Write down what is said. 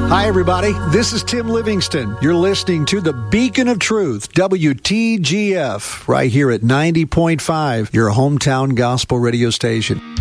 Hi, everybody. This is Tim Livingston. You're listening to the Beacon of Truth, WTGF, right here at 90.5, your hometown gospel radio station.